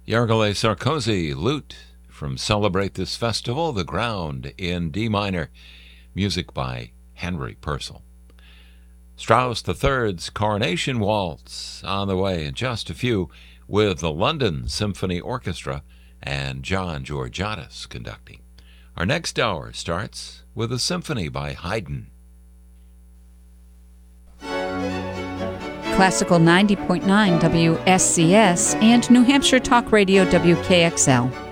Yargale Sarkozy, Lute, from Celebrate This Festival, The Ground in D minor, music by Henry Purcell. Strauss III's Coronation Waltz on the way in just a few, with the London Symphony Orchestra and John Georgiadis conducting. Our next hour starts with a symphony by Haydn. Classical 90.9 WSCS and New Hampshire Talk Radio WKXL.